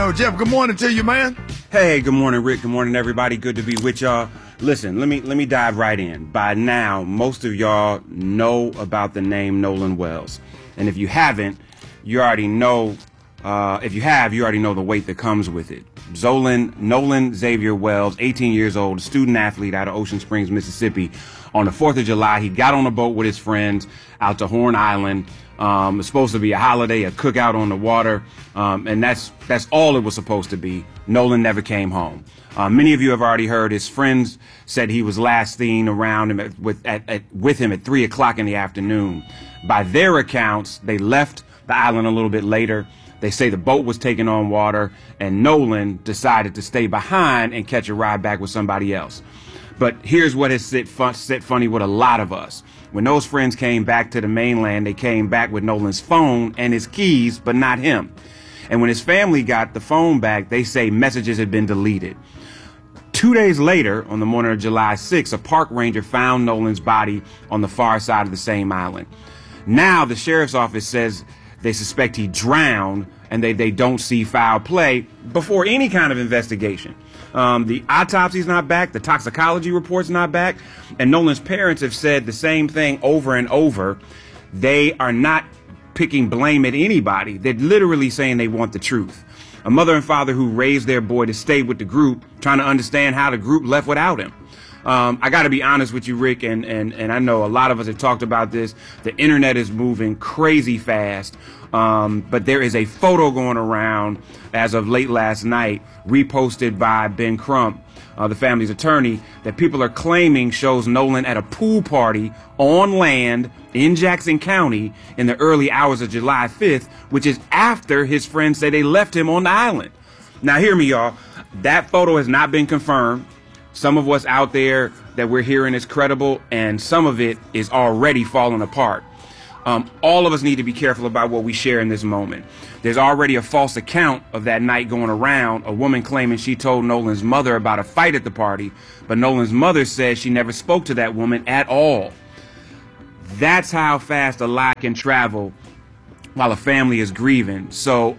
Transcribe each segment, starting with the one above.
show. Jeff, good morning to you, man. Hey, good morning, Rick. Good morning, everybody. Good to be with y'all. Listen, let me dive right in. By now, most of y'all know about the name Nolan Wells. And if you haven't, you already know, if you have, you already know the weight that comes with it. Nolan Xavier Wells, 18 years old, student athlete out of Ocean Springs, Mississippi. On the 4th of July, he got on a boat with his friends out to Horn Island. It's supposed to be a holiday, a cookout on the water, and that's all it was supposed to be. Nolan never came home. Many of you have already heard his friends said he was last seen around him with him at 3 o'clock in the afternoon. By their accounts, they left the island a little bit later. They say the boat was taking on water, and Nolan decided to stay behind and catch a ride back with somebody else. But here's what has sit funny with a lot of us. When those friends came back to the mainland, they came back with Nolan's phone and his keys, but not him. And when his family got the phone back, they say messages had been deleted. 2 days later, on the morning of July 6th, a park ranger found Nolan's body on the far side of the same island. Now the sheriff's office says they suspect he drowned and they don't see foul play before any kind of investigation. The autopsy's not back, the toxicology report's not back, and Nolan's parents have said the same thing over and over. They are not picking blame at anybody. They're literally saying they want the truth. A mother and father who raised their boy to stay with the group, trying to understand how the group left without him. I got to be honest with you, Rick, and I know a lot of us have talked about this. The internet is moving crazy fast, but there is a photo going around as of late last night, reposted by Ben Crump, the family's attorney, that people are claiming shows Nolan at a pool party on land in Jackson County in the early hours of July 5th, which is after his friends say they left him on the island. Now, hear me, y'all. That photo has not been confirmed. Some of what's out there that we're hearing is credible, and some of it is already falling apart. All of us need to be careful about what we share in this moment. There's already a false account of that night going around, a woman claiming she told Nolan's mother about a fight at the party, but Nolan's mother says she never spoke to that woman at all. That's how fast a lie can travel while a family is grieving. So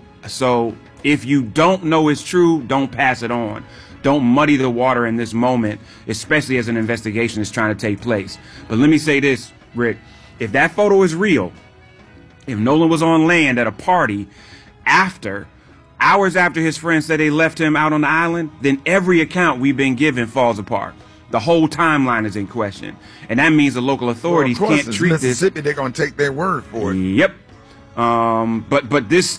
if you don't know it's true, don't pass it on. Don't muddy the water in this moment, especially as an investigation is trying to take place. But let me say this, Rick. If that photo is real, if Nolan was on land at a party hours after his friends said they left him out on the island, then every account we've been given falls apart. The whole timeline is in question. And that means the local authorities can't treat this. Mississippi, they're going to take their word for it. Yep. But this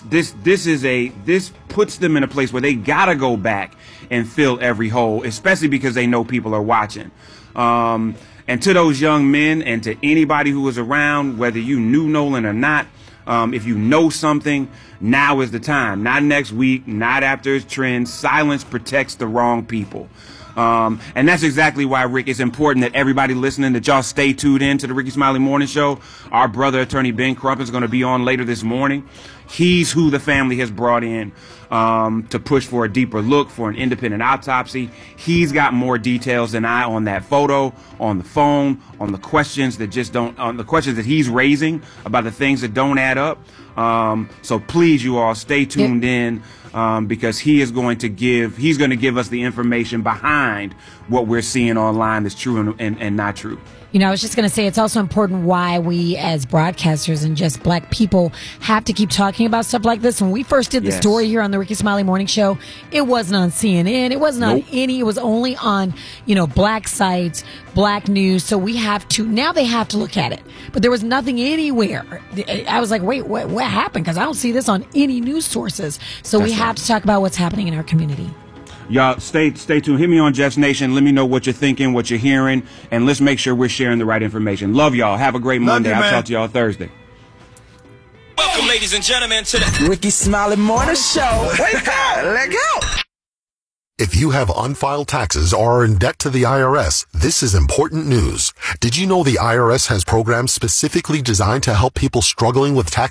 puts them in a place where they gotta go back and fill every hole, especially because they know people are watching. And to those young men and to anybody who was around, whether you knew Nolan or not, if you know something, now is the time. Not next week, not after his trend. Silence protects the wrong people. And that's exactly why, Rick, it's important that everybody listening, that y'all stay tuned in to the Ricky Smiley Morning Show. Our brother, attorney Ben Crump, is going to be on later this morning. He's who the family has brought in to push for a deeper look, for an independent autopsy. He's got more details than I on that photo, on the phone, on the questions that just don't, on the questions that he's raising about the things that don't add up. So please, you all, stay tuned in. Because he's going to give us the information behind what we're seeing online that's true and not true. You know, I was just going to say, it's also important why we as broadcasters and just black people have to keep talking about stuff like this. When we first did the story here on the Ricky Smiley Morning Show, it wasn't on CNN. It wasn't on any. It was only on, black sites, black news. So we have to, now they have to look at it. But there was nothing anywhere. I was like, wait, what happened? Because I don't see this on any news sources. So we have to talk about what's happening in our community. Y'all, stay tuned. Hit me on Jeff's Nation. Let me know what you're thinking, what you're hearing, and let's make sure we're sharing the right information. Love y'all. Have a great Monday. I'll talk to y'all Thursday. Welcome, ladies and gentlemen, to the Ricky Smiley Morning Show. Wake up! Let go! If you have unfiled taxes or are in debt to the IRS, this is important news. Did you know the IRS has programs specifically designed to help people struggling with tax debt?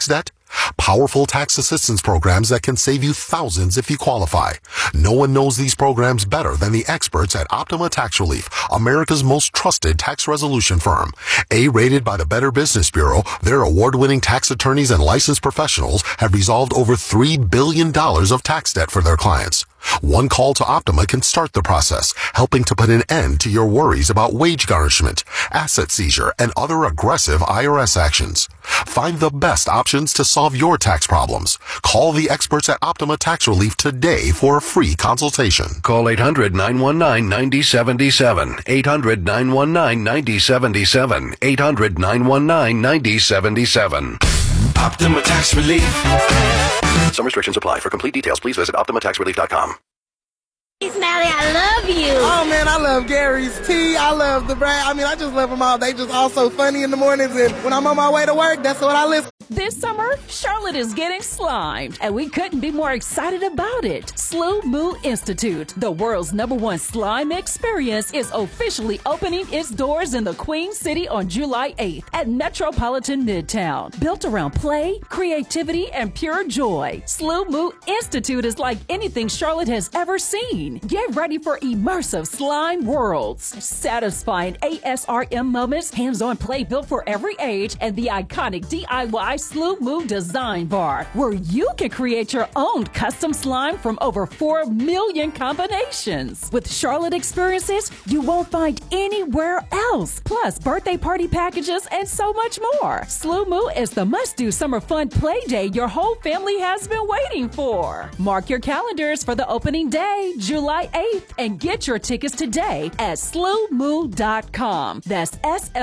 Powerful tax assistance programs that can save you thousands if you qualify. No one knows these programs better than the experts at Optima Tax Relief, America's most trusted tax resolution firm. A-rated by the Better Business Bureau, their award-winning tax attorneys and licensed professionals have resolved over $3 billion of tax debt for their clients. One call to Optima can start the process, helping to put an end to your worries about wage garnishment, asset seizure, and other aggressive IRS actions. Find the best options to solve your tax problems. Call the experts at Optima Tax Relief today for a free consultation. Call 800-919-9077. 800-919-9077. 800-919-9077. Optima Tax Relief. Some restrictions apply. For complete details, please visit OptimaTaxRelief.com. Smiley, I love you. Oh, man, I love Gary's tea. I love the brand. I mean, I just love them all. They just all so funny in the mornings. And when I'm on my way to work, that's what I listen. This summer, Charlotte is getting slimed, and we couldn't be more excited about it. Slow Moo Institute, the world's #1 slime experience, is officially opening its doors in the Queen City on July 8th at Metropolitan Midtown. Built around play, creativity, and pure joy, Slow Moo Institute is like anything Charlotte has ever seen. Get ready for immersive slime worlds, satisfying ASRM moments, hands-on play built for every age, and the iconic DIY Slow Moo Design Bar, where you can create your own custom slime from over 4 million combinations. With Charlotte experiences you won't find anywhere else, plus birthday party packages and so much more. Slow Moo is the must-do summer fun play day your whole family has been waiting for. Mark your calendars for the opening day, July 8th, and get your tickets today at slowmoo.com. That's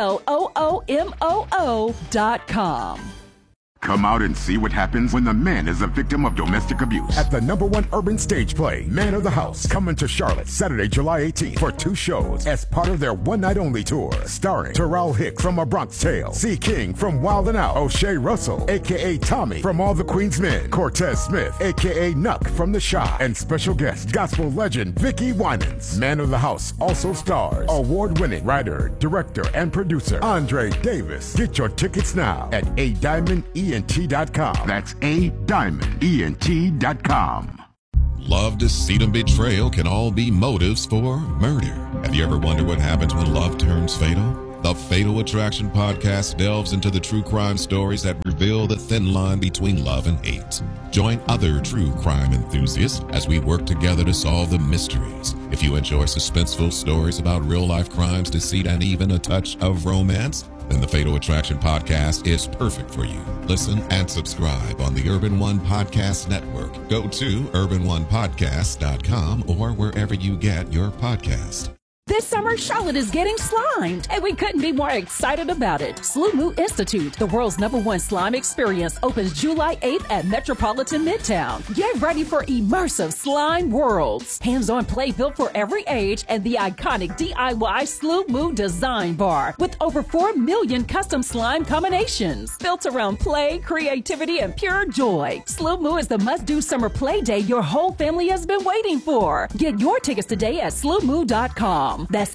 SLOOMOO.com. Come out and see what happens when the man is a victim of domestic abuse. At the #1 urban stage play, Man of the House, coming to Charlotte Saturday, July 18th for 2 shows as part of their one-night-only tour. Starring Terrell Hicks from A Bronx Tale, C. King from Wild 'N Out, O'Shea Russell, a.k.a. Tommy from All the Queen's Men, Cortez Smith, a.k.a. Nuck from The Shy, and special guest, gospel legend Vicky Winans. Man of the House also stars award-winning writer, director, and producer Andre Davis. Get your tickets now at ADiamondEnt.com. That's ADiamondEnt.com. Love, deceit, and betrayal can all be motives for murder. Have you ever wondered what happens when love turns fatal? The Fatal Attraction podcast delves into the true crime stories that reveal the thin line between love and hate. Join other true crime enthusiasts as we work together to solve the mysteries. If you enjoy suspenseful stories about real-life crimes, deceit, and even a touch of romance, then the Fatal Attraction podcast is perfect for you. Listen and subscribe on the Urban One Podcast Network. Go to urbanonepodcast.com or wherever you get your podcast. This summer, Charlotte is getting slimed, and we couldn't be more excited about it. Slow Moo Institute, the world's #1 slime experience, opens July 8th at Metropolitan Midtown. Get ready for immersive slime worlds, hands-on play built for every age, and the iconic DIY Slow Moo Design Bar with over 4 million custom slime combinations. Built around play, creativity, and pure joy, Slow Moo is the must-do summer play day your whole family has been waiting for. Get your tickets today at slowmoo.com. That's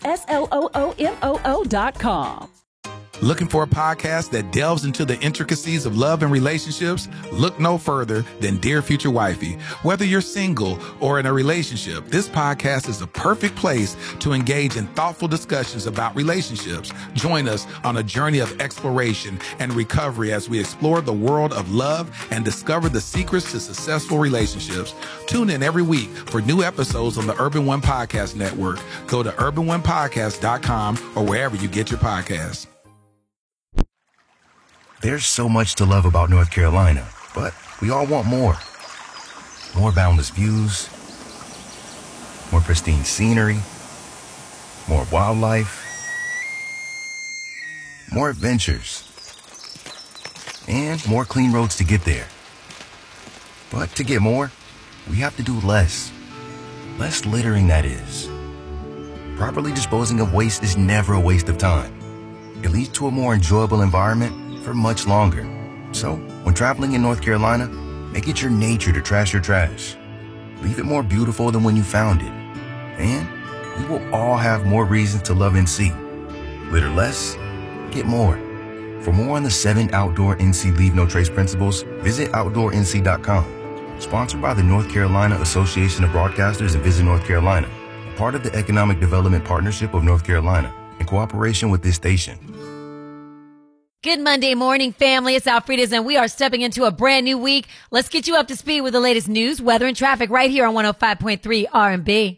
SLOOMOO.com. Looking for a podcast that delves into the intricacies of love and relationships? Look no further than Dear Future Wifey. Whether you're single or in a relationship, this podcast is a perfect place to engage in thoughtful discussions about relationships. Join us on a journey of exploration and recovery as we explore the world of love and discover the secrets to successful relationships. Tune in every week for new episodes on the Urban One Podcast Network. Go to urbanonepodcast.com or wherever you get your podcasts. There's so much to love about North Carolina, but we all want more. More boundless views, more pristine scenery, more wildlife, more adventures, and more clean roads to get there. But to get more, we have to do less. Less littering, that is. Properly disposing of waste is never a waste of time. It leads to a more enjoyable environment for much longer. So, when traveling in North Carolina, make it your nature to trash your trash. Leave it more beautiful than when you found it. And we will all have more reasons to love NC. Litter less, get more. For more on the 7 outdoor NC Leave No Trace principles, visit OutdoorNC.com. Sponsored by the North Carolina Association of Broadcasters and Visit North Carolina, part of the Economic Development Partnership of North Carolina, in cooperation with this station. Good Monday morning, family. It's Alfreda's, and we are stepping into a brand new week. Let's get you up to speed with the latest news, weather, and traffic right here on 105.3 R&B.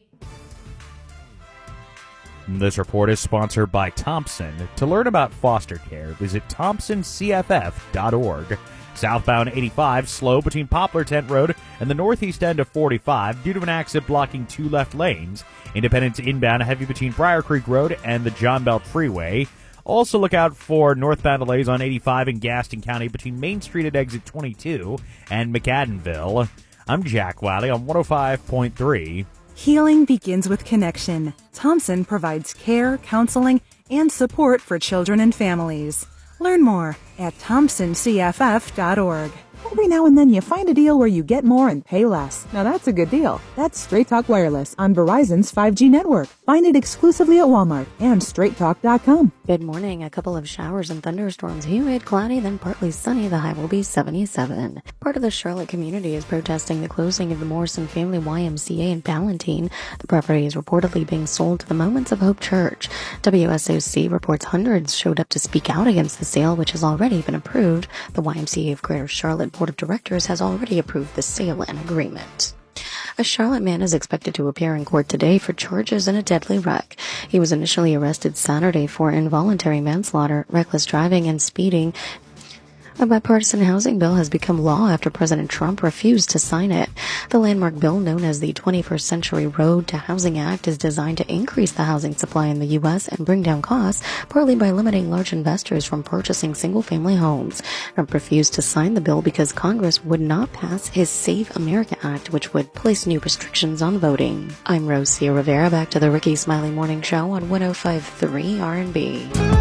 This report is sponsored by Thompson. To learn about foster care, visit thompsoncff.org. Southbound 85 slow between Poplar Tent Road and the northeast end of 45 due to an accident blocking 2 left lanes. Independence inbound heavy between Briar Creek Road and the John Belt Freeway. Also look out for northbound delays on 85 in Gaston County between Main Street at exit 22 and McAdenville. I'm Jack Wiley on 105.3. Healing begins with connection. Thompson provides care, counseling, and support for children and families. Learn more at thompsoncff.org. Every now and then you find a deal where you get more and pay less. Now that's a good deal. That's Straight Talk Wireless on Verizon's 5G network. Find it exclusively at Walmart and straighttalk.com. Good morning. A couple of showers and thunderstorms. Humid, cloudy, then partly sunny. The high will be 77. Part of the Charlotte community is protesting the closing of the Morrison Family YMCA in Palatine. The property is reportedly being sold to the Moments of Hope Church. WSOC reports hundreds showed up to speak out against the sale, which has already been approved. The YMCA of Greater Charlotte Board of Directors has already approved the sale and agreement. A Charlotte man is expected to appear in court today for charges in a deadly wreck. He was initially arrested Saturday for involuntary manslaughter, reckless driving, and speeding. A bipartisan housing bill has become law after President Trump refused to sign it. The landmark bill, known as the 21st Century Road to Housing Act, is designed to increase the housing supply in the U.S. and bring down costs, partly by limiting large investors from purchasing single-family homes. Trump refused to sign the bill because Congress would not pass his Save America Act, which would place new restrictions on voting. I'm Rosia Rivera, back to the Ricky Smiley Morning Show on 105.3 R&B.